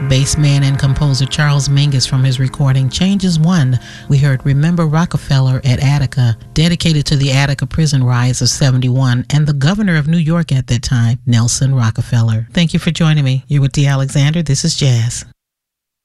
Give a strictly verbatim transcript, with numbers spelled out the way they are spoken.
Bassman and composer Charles Mingus from his recording Changes One. We heard Remember Rockefeller at Attica, dedicated to the Attica prison riots of seventy-one and the governor of New York at that time, Nelson Rockefeller. Thank you for joining me. You're with Dee Alexander. This is Jazz.